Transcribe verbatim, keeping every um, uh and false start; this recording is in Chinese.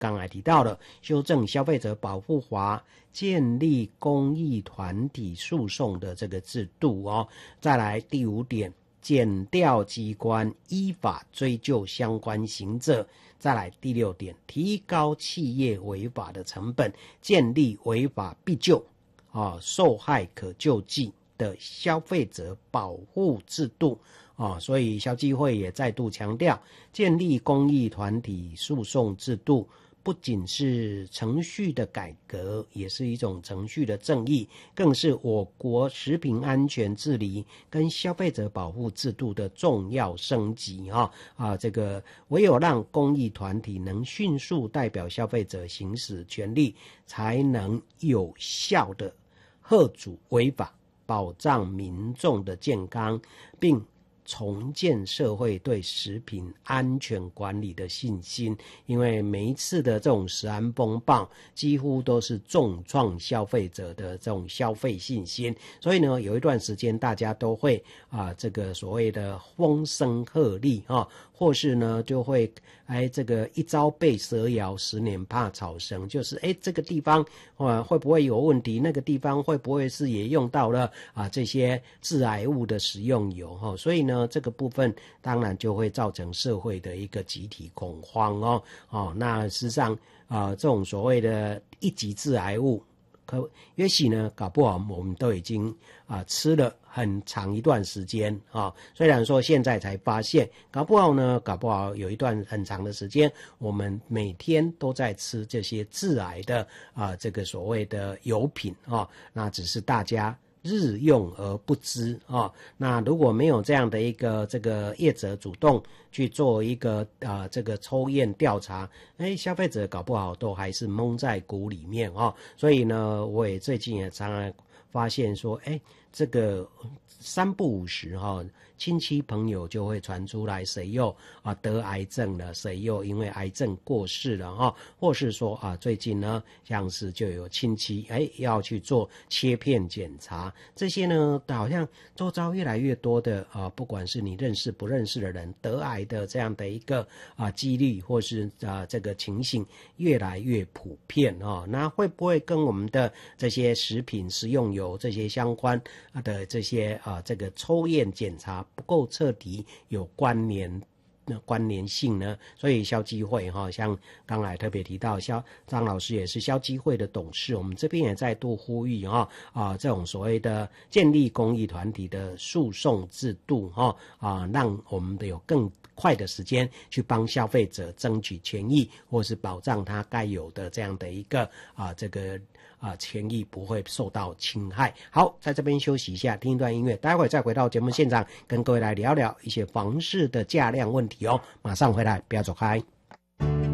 刚才提到了修正消费者保护法，建立公益团体诉讼的这个制度哦。再来第五点，检调机关依法追究相关刑责。再来第六点，提高企业违法的成本，建立违法必救啊，受害可救济的消费者保护制度啊。所以消基会也再度强调，建立公益团体诉讼制度不仅是程序的改革，也是一种程序的正义，更是我国食品安全治理跟消费者保护制度的重要升级啊！啊，这个唯有让公益团体能迅速代表消费者行使权利，才能有效的遏阻违法，保障民众的健康，并重建社会对食品安全管理的信心。因为每一次的这种食安风暴几乎都是重创消费者的这种消费信心，所以呢有一段时间大家都会啊这个所谓的风声鹤唳啊，或是呢就会哎这个一朝被蛇咬，十年怕草绳，就是哎这个地方啊会不会有问题，那个地方会不会是也用到了啊这些致癌物的食用油哈、哦，所以呢这个部分当然就会造成社会的一个集体恐慌哦哦，那事实上啊、呃、这种所谓的一级致癌物，可也许呢搞不好我们都已经啊、呃、吃了很长一段时间啊、哦，虽然说现在才发现，搞不好呢搞不好有一段很长的时间我们每天都在吃这些致癌的啊、呃、这个所谓的油品啊、哦，那只是大家日用而不知啊、哦，那如果没有这样的一个这个业者主动去做一个啊、呃、这个抽验调查，哎，消费者搞不好都还是蒙在鼓里面哦。所以呢，我也最近也常常发现说，哎，这个三不五时哈、哦，亲戚朋友就会传出来谁又啊得癌症了，谁又因为癌症过世了哈、哦，或是说啊最近呢像是就有亲戚哎要去做切片检查，这些呢好像周遭越来越多的啊，不管是你认识不认识的人得癌的这样的一个啊几率，或是啊这个情形越来越普遍啊、哦，那会不会跟我们的这些食品食用油这些相关的这些啊这个抽验检查不够彻底有关联关联性呢？所以消基会哈，像刚才特别提到肖张老师也是消基会的董事，我们这边也再度呼吁哈啊这种所谓的建立公益团体的诉讼制度哈啊，让我们的有更快的时间去帮消费者争取权益，或是保障他该有的这样的一个啊这个啊权益不会受到侵害。好，在这边休息一下，听一段音乐，待会再回到节目现场，跟各位来聊聊一些房市的价量问题哦。马上回来，不要走开。